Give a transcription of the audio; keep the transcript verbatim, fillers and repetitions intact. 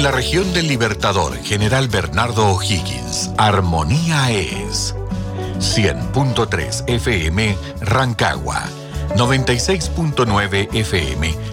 la región del Libertador, General Bernardo O'Higgins, Armonía es cien punto tres F M Rancagua, noventa y seis punto nueve F M